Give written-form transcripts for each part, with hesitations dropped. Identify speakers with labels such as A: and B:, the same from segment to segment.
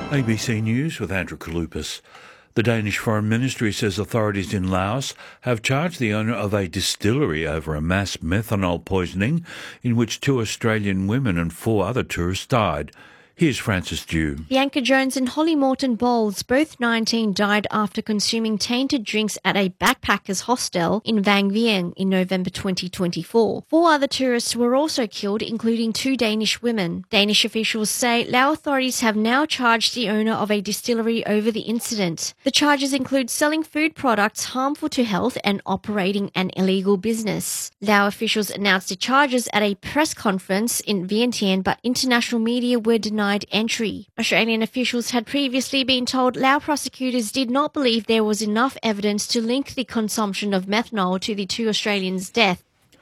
A: ABC News with Andrew Kalupis. The Danish Foreign Ministry says authorities in Laos have charged the owner of a distillery over a mass methanol poisoning in which 2 Australian women and 4 other tourists died. Here's Francis Dew.
B: Bianca Jones and Holly Morton Bowles, both 19, died after consuming tainted drinks at a backpackers hostel in Vang Vieng in November 2024. 4 other tourists were also killed, including 2 Danish women. Danish officials say Lao authorities have now charged the owner of a distillery over the incident. The charges include selling food products harmful to health and operating an illegal business. Lao officials announced the charges at a press conference in Vientiane, but international media were denied entry. Australian officials had previously been told Lao prosecutors did not believe there was enough evidence to link the consumption of methanol to the 2 Australians' death.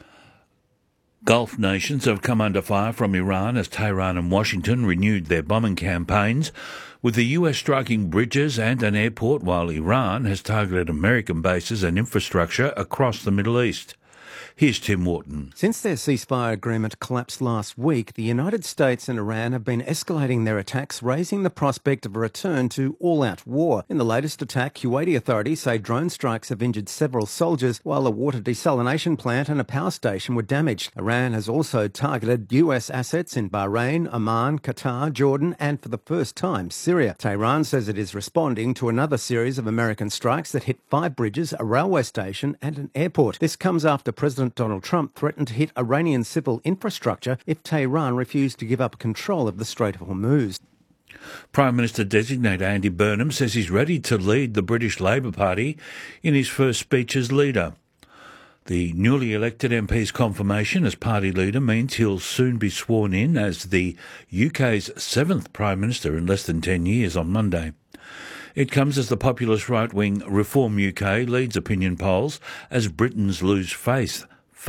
A: Gulf nations have come under fire from Iran as Tehran and Washington renewed their bombing campaigns, with the US striking bridges and an airport, while Iran has targeted American bases and infrastructure across the Middle East. Here's Tim Wharton.
C: Since their ceasefire agreement collapsed last week, the United States and Iran have been escalating their attacks, raising the prospect of a return to all-out war. In the latest attack, Kuwaiti authorities say drone strikes have injured several soldiers, while a water desalination plant and a power station were damaged. Iran has also targeted US assets in Bahrain, Oman, Qatar, Jordan, and for the first time, Syria. Tehran says it is responding to another series of American strikes that hit 5 bridges, a railway station, and an airport. This comes after President Donald Trump threatened to hit Iranian civil infrastructure if Tehran refused to give up control of the Strait of Hormuz.
A: Prime Minister-designate Andy Burnham says he's ready to lead the British Labour Party in his first speech as leader. The newly elected MP's confirmation as party leader means he'll soon be sworn in as the UK's 7th Prime Minister in less than 10 years on Monday. It comes as the populist right-wing Reform UK leads opinion polls as Britons lose faith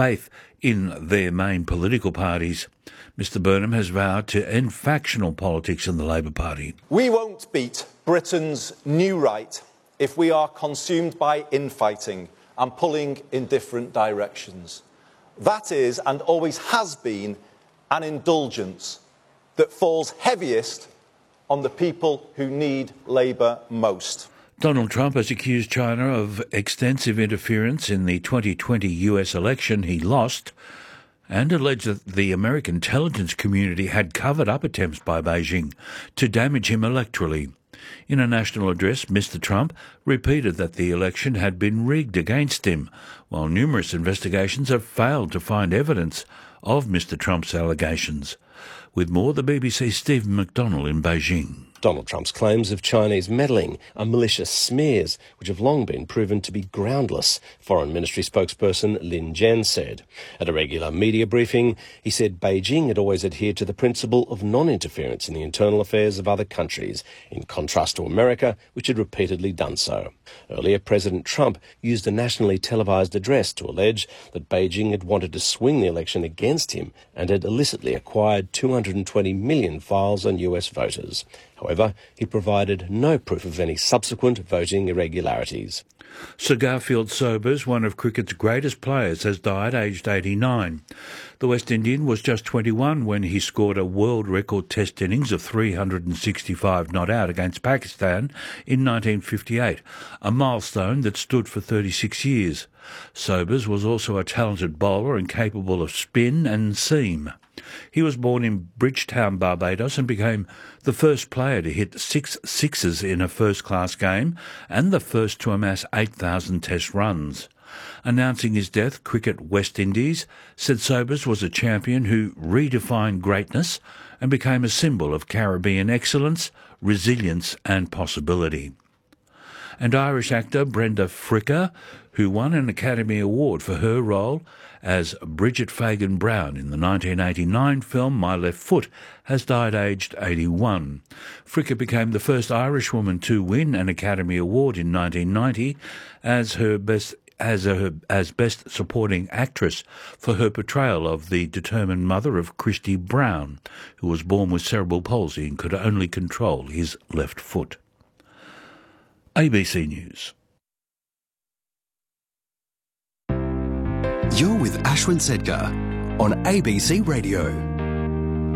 A: in their main political parties. Mr Burnham has vowed to end factional politics in the Labour Party.
D: We won't beat Britain's new right if we are consumed by infighting and pulling in different directions. That is, and always has been, an indulgence that falls heaviest on the people who need Labour most.
A: Donald Trump has accused China of extensive interference in the 2020 US election he lost and alleged that the American intelligence community had covered up attempts by Beijing to damage him electorally. In a national address, Mr Trump repeated that the election had been rigged against him, while numerous investigations have failed to find evidence of Mr Trump's allegations. With more, the BBC's Stephen McDonnell in Beijing.
E: Donald Trump's claims of Chinese meddling are malicious smears, which have long been proven to be groundless, Foreign Ministry spokesperson Lin Jian said. At a regular media briefing, he said Beijing had always adhered to the principle of non-interference in the internal affairs of other countries, in contrast to America, which had repeatedly done so. Earlier, President Trump used a nationally televised address to allege that Beijing had wanted to swing the election against him and had illicitly acquired 220 million files on US voters. However, he provided no proof of any subsequent voting irregularities.
A: Sir Garfield Sobers, one of cricket's greatest players, has died aged 89. The West Indian was just 21 when he scored a world record test innings of 365 not out against Pakistan in 1958, a milestone that stood for 36 years. Sobers was also a talented bowler and capable of spin and seam. He was born in Bridgetown, Barbados, and became the first player to hit 6 sixes in a first-class game and the first to amass 8,000 test runs. Announcing his death, Cricket West Indies said Sobers was a champion who redefined greatness and became a symbol of Caribbean excellence, resilience and possibility. And Irish actor Brenda Fricker, who won an Academy Award for her role as Bridget Fagan Brown in the 1989 film My Left Foot, has died aged 81. Fricker became the first Irish woman to win an Academy Award in 1990 as Best Supporting Actress for her portrayal of the determined mother of Christy Brown, who was born with cerebral palsy and could only control his left foot. ABC News.
F: You're with Ashwin Sedgar on ABC Radio.